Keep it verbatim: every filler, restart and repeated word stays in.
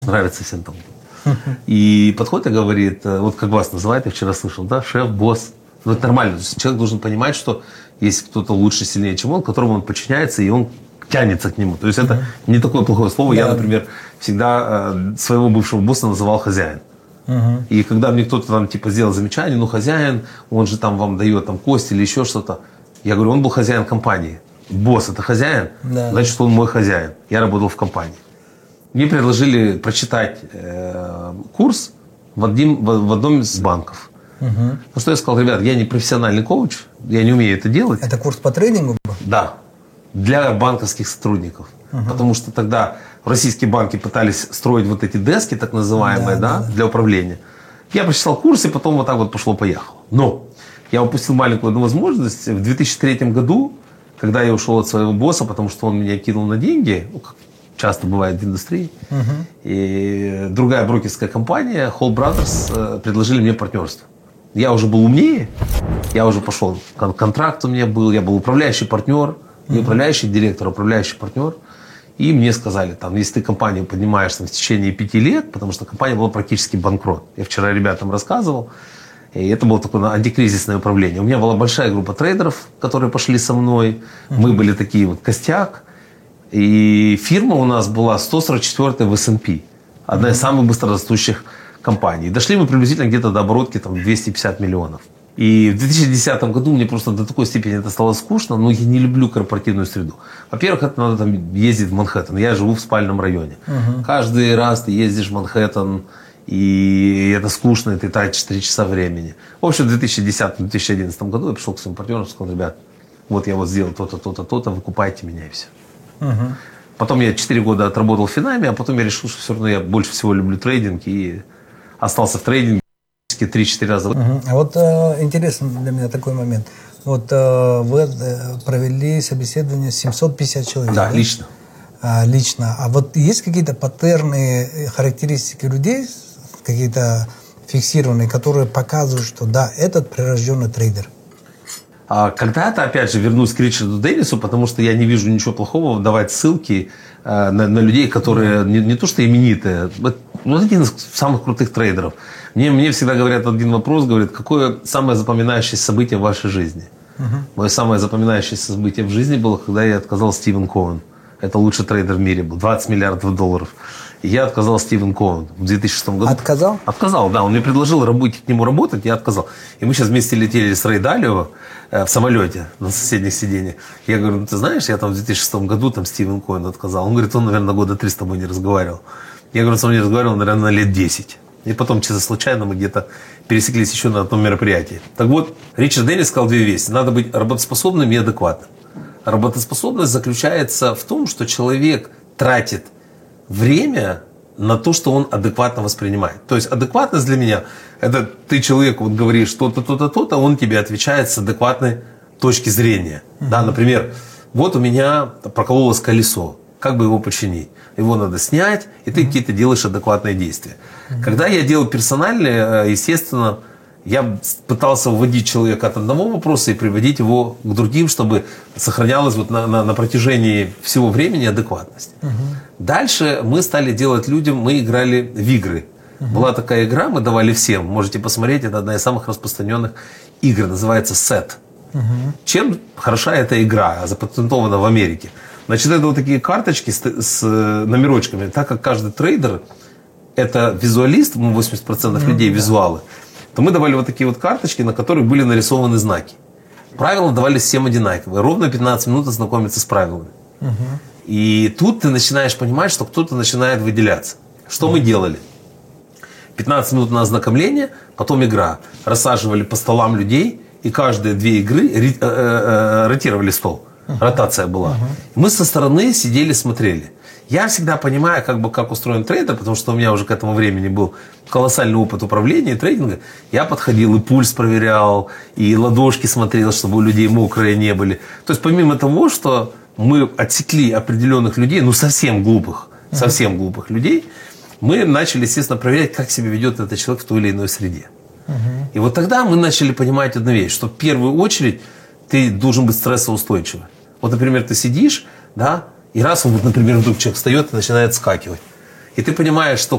нравится всем там. И подходит и говорит, вот как вас называют, я вчера слышал, да, шеф, босс. Ну, это нормально. То есть человек должен понимать, что есть кто-то лучше, сильнее, чем он, которому он подчиняется, и он тянется к нему. То есть это uh-huh. не такое плохое слово. Да. Я, например, всегда э, своего бывшего босса называл хозяин. Uh-huh. И когда мне кто-то там типа сделал замечание, ну хозяин, он же там вам дает там кость или еще что-то. Я говорю, он был хозяин компании. Босс это хозяин, да. Значит, он мой хозяин. Я работал в компании. Мне предложили прочитать э, курс в, один, в, в одном из банков. Угу. Ну что я сказал, ребят, я не профессиональный коуч, я не умею это делать. Это курс по тренингу был? Да, для банковских сотрудников. Угу. Потому что тогда российские банки пытались строить вот эти дески, так называемые, да, да, да, для управления. Я прочитал курс, и потом вот так вот пошло-поехало. Но я упустил маленькую одну возможность. В две тысячи третьем году, когда я ушел от своего босса, потому что он меня кинул на деньги, ну, как часто бывает в индустрии, угу. И другая брокерская компания, Hall Brothers, предложили мне партнерство. Я уже был умнее, я уже пошел, контракт у меня был, я был управляющий партнер, не управляющий директор, а управляющий партнер. И мне сказали, там, если ты компанию поднимаешь там, в течение пяти лет, потому что компания была практически банкрот. Я вчера ребятам рассказывал, и это было такое антикризисное управление. У меня была большая группа трейдеров, которые пошли со мной, мы были такие вот костяк. И фирма у нас была сто сорок четвёртая в эс энд пи, одна из самых быстрорастущих компаний. Дошли мы приблизительно где-то до оборотки там, двести пятьдесят миллионов. И в две тысячи десятом году мне просто до такой степени это стало скучно, но я не люблю корпоративную среду. Во-первых, это надо там, ездить в Манхэттен. Я живу в спальном районе. Uh-huh. Каждый раз ты ездишь в Манхэттен, и это скучно, и ты тратишь три часа времени. В общем, в две тысячи десятом - две тысячи одиннадцатом году я пришел к своим партнерам и сказал, ребят, вот я вот сделал то-то, то-то, то-то, выкупайте меня и все. Uh-huh. Потом я четыре года отработал в Финаме, а потом я решил, что все равно я больше всего люблю трейдинг и остался в трейдинге три-четыре раза. Uh-huh. А вот э, интересный для меня такой момент. Вот э, вы э, провели собеседование с семьсот пятьдесят человек. Да, да? лично. А, лично. А вот есть какие-то паттерны, характеристики людей, какие-то фиксированные, которые показывают, что да, этот прирожденный трейдер? Когда-то, опять же, вернусь к Ричарду Дэвису, потому что я не вижу ничего плохого давать ссылки э, на, на людей, которые не, не то что именитые, вот один из самых крутых трейдеров. Мне, мне всегда говорят один вопрос, говорят, какое самое запоминающееся событие в вашей жизни? Uh-huh. Мое самое запоминающееся событие в жизни было, когда я отказал Стивен Коэн. Это лучший трейдер в мире был, двадцать миллиардов долларов. И я отказал Стивен Коэн в две тысячи шестом году. Отказал? Отказал, да. Он мне предложил работать, к нему работать, я отказал. И мы сейчас вместе летели с Рэй Далио э, в самолете на соседних сиденьях. Я говорю, ну ты знаешь, я там в две тысячи шестом году там Стивен Коэн отказал. Он говорит, он, наверное, года три с тобой не разговаривал. Я говорю, он со мной не разговаривал, наверное, на лет десять. И потом, чисто случайно, мы где-то пересеклись еще на одном мероприятии. Так вот, Ричард Дэвис сказал две вещи. Надо быть работоспособным и адекватным. Работоспособность заключается в том, что человек тратит время на то, что он адекватно воспринимает. То есть адекватность для меня – это ты человеку вот говоришь то-то, то-то, то-то, он тебе отвечает с адекватной точки зрения. Uh-huh. Да, например, вот у меня прокололось колесо. Как бы его починить? Его надо снять, и ты uh-huh. какие-то делаешь адекватные действия. Uh-huh. Когда я делал персональные, естественно, я пытался вводить человека от одного вопроса и приводить его к другим, чтобы сохранялась вот на, на, на протяжении всего времени адекватность. Uh-huh. Дальше мы стали делать людям, мы играли в игры. Uh-huh. Была такая игра, мы давали всем, можете посмотреть, это одна из самых распространенных игр, называется сет. Uh-huh. Чем хороша эта игра, запатентована в Америке? Значит, это вот такие карточки с, с номерочками, так как каждый трейдер это визуалист, мы восемьдесят процентов uh-huh. людей визуалы, то мы давали вот такие вот карточки, на которых были нарисованы знаки. Правила давались всем одинаковые. Ровно пятнадцать минут ознакомиться с правилами. Угу. И тут ты начинаешь понимать, что кто-то начинает выделяться. Что угу. мы делали? пятнадцать минут на ознакомление, потом игра. Рассаживали по столам людей, и каждые две игры ротировали стол. Угу. Ротация была. Угу. Мы со стороны сидели, смотрели. Я всегда понимаю, как бы, как устроен трейдер, потому что у меня уже к этому времени был колоссальный опыт управления и трейдинга. Я подходил и пульс проверял, и ладошки смотрел, чтобы у людей мокрые не были. То есть помимо того, что мы отсекли определенных людей, ну совсем глупых, uh-huh. совсем глупых людей, мы начали, естественно, проверять, как себя ведет этот человек в той или иной среде. Uh-huh. И вот тогда мы начали понимать одну вещь, что в первую очередь ты должен быть стрессоустойчивым. Вот, например, ты сидишь, да, и раз, вот, например, вдруг человек встает и начинает скакивать. И ты понимаешь, что